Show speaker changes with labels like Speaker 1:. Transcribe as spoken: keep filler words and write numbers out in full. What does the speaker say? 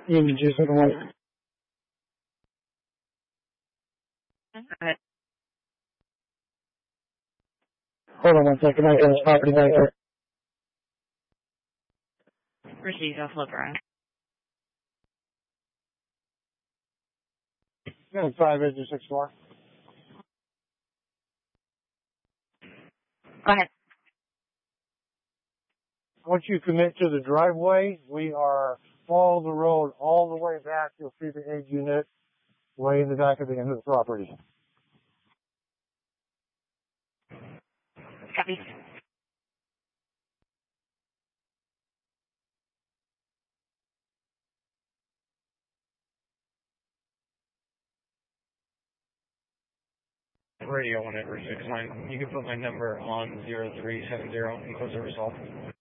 Speaker 1: Images of one.
Speaker 2: Okay.
Speaker 1: Hold on one second. I got this property right here.
Speaker 2: Received off LeBron.
Speaker 1: Yeah, five eight six four.
Speaker 2: Go ahead.
Speaker 1: Once you commit to the driveway, we are follow the road all the way back. You'll see the egg unit way in the back of the end of the property.
Speaker 2: Copy.
Speaker 3: Radio on Edward six nine. You can put my number on zero three seven zero and close the result.